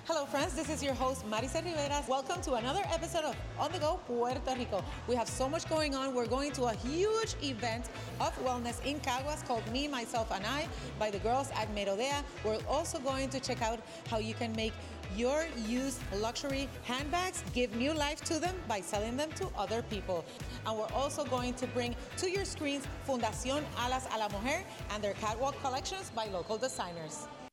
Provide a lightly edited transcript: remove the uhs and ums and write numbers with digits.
Hello, friends. This is your host, Marisa Rivera. Welcome to another episode of On the Go Puerto Rico. We have so much going on. We're going to a huge event of wellness in Caguas called Me, Myself, and I by the girls at Merodea. We're also going to check out how you can make your used luxury handbags give new life to them by selling them to other people. And we're also going to bring to your screens Fundación Alas a la Mujer and their catwalk collections by local designers.